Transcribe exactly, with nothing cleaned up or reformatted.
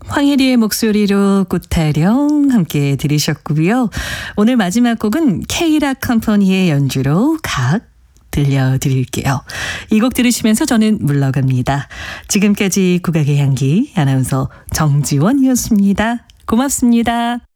황혜리의 목소리로 꽃타령 함께 들으셨고요. 오늘 마지막 곡은 K락 컴퍼니의 연주로 각 들려드릴게요. 이 곡 들으시면서 저는 물러갑니다. 지금까지 국악의 향기 아나운서 정지원이었습니다. 고맙습니다.